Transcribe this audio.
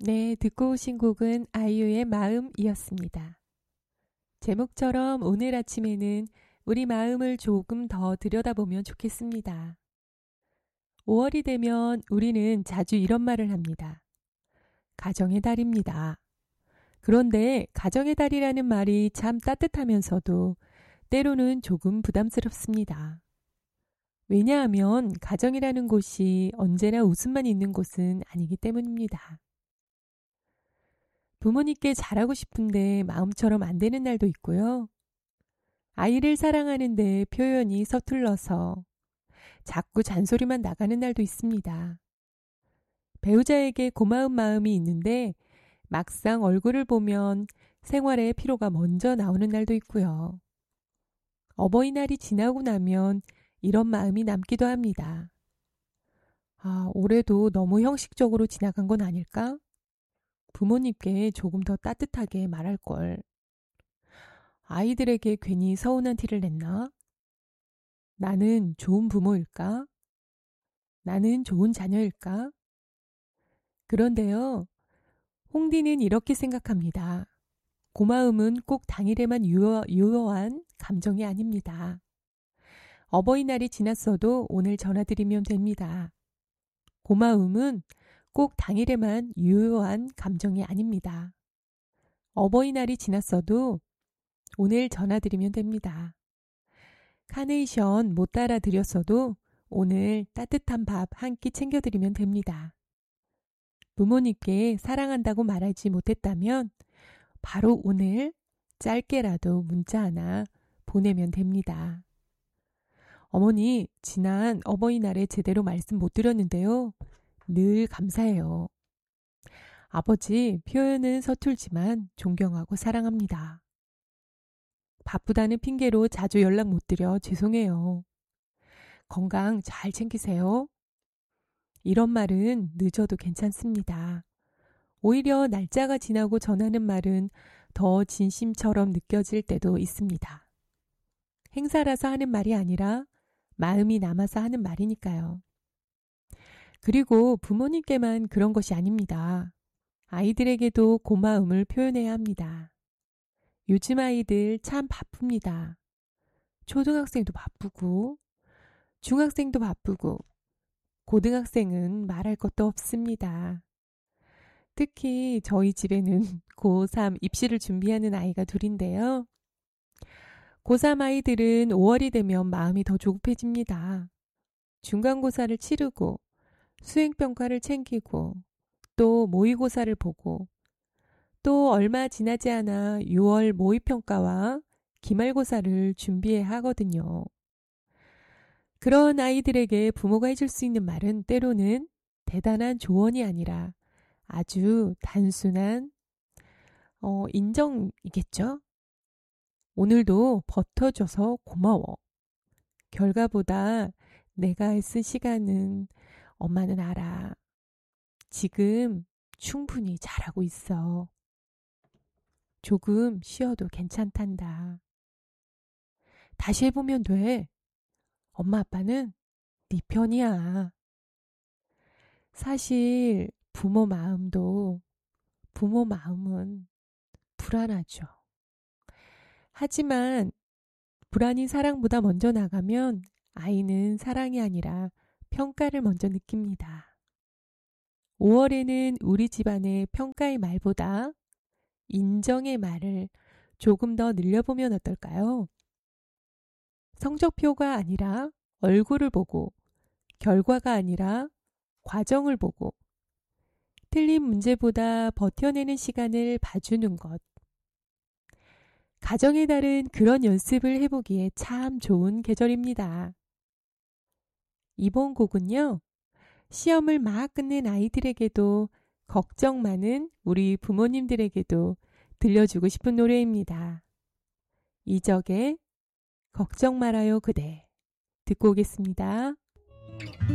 네, 듣고 오신 곡은 아이유의 마음이었습니다. 제목처럼 오늘 아침에는 우리 마음을 조금 더 들여다보면 좋겠습니다. 5월이 되면 우리는 자주 이런 말을 합니다. 가정의 달입니다. 그런데 가정의 달이라는 말이 참 따뜻하면서도 때로는 조금 부담스럽습니다. 왜냐하면 가정이라는 곳이 언제나 웃음만 있는 곳은 아니기 때문입니다. 부모님께 잘하고 싶은데 마음처럼 안 되는 날도 있고요. 아이를 사랑하는데 표현이 서툴러서 자꾸 잔소리만 나가는 날도 있습니다. 배우자에게 고마운 마음이 있는데 막상 얼굴을 보면 생활의 피로가 먼저 나오는 날도 있고요. 어버이날이 지나고 나면 이런 마음이 남기도 합니다. 아, 올해도 너무 형식적으로 지나간 건 아닐까? 부모님께 조금 더 따뜻하게 말할 걸. 아이들에게 괜히 서운한 티를 냈나? 나는 좋은 부모일까? 나는 좋은 자녀일까? 그런데요, 홍디는 이렇게 생각합니다. 고마움은 꼭 당일에만 유효한 감정이 아닙니다. 어버이날이 지났어도 오늘 전화드리면 됩니다. 고마움은 꼭 당일에만 유효한 감정이 아닙니다. 어버이날이 지났어도 오늘 전화드리면 됩니다. 카네이션 못 따라 드렸어도 오늘 따뜻한 밥 한 끼 챙겨드리면 됩니다. 부모님께 사랑한다고 말하지 못했다면 바로 오늘 짧게라도 문자 하나 보내면 됩니다. 어머니, 지난 어버이날에 제대로 말씀 못 드렸는데요. 늘 감사해요. 아버지, 표현은 서툴지만 존경하고 사랑합니다. 바쁘다는 핑계로 자주 연락 못 드려 죄송해요. 건강 잘 챙기세요. 이런 말은 늦어도 괜찮습니다. 오히려 날짜가 지나고 전하는 말은 더 진심처럼 느껴질 때도 있습니다. 행사라서 하는 말이 아니라 마음이 남아서 하는 말이니까요. 그리고 부모님께만 그런 것이 아닙니다. 아이들에게도 고마움을 표현해야 합니다. 요즘 아이들 참 바쁩니다. 초등학생도 바쁘고 중학생도 바쁘고 고등학생은 말할 것도 없습니다. 특히 저희 집에는 고3 입시를 준비하는 아이가 둘인데요. 고3 아이들은 5월이 되면 마음이 더 조급해집니다. 중간고사를 치르고 수행평가를 챙기고 또 모의고사를 보고 또 얼마 지나지 않아 6월 모의평가와 기말고사를 준비해야 하거든요. 그런 아이들에게 부모가 해줄 수 있는 말은 때로는 대단한 조언이 아니라 아주 단순한 인정이겠죠? 오늘도 버텨줘서 고마워. 결과보다 내가 쓴 시간은 엄마는 알아. 지금 충분히 잘하고 있어. 조금 쉬어도 괜찮단다. 다시 해보면 돼. 엄마 아빠는 네 편이야. 사실 부모 마음은 불안하죠. 하지만 불안이 사랑보다 먼저 나가면 아이는 사랑이 아니라 평가를 먼저 느낍니다. 5월에는 우리 집안의 평가의 말보다 인정의 말을 조금 더 늘려보면 어떨까요? 성적표가 아니라 얼굴을 보고, 결과가 아니라 과정을 보고, 틀린 문제보다 버텨내는 시간을 봐주는 것. 가정의 달은 그런 연습을 해보기에 참 좋은 계절입니다. 이번 곡은요, 시험을 막 끝낸 아이들에게도 걱정 많은 우리 부모님들에게도 들려주고 싶은 노래입니다. 이적의 걱정 말아요 그대 듣고 오겠습니다.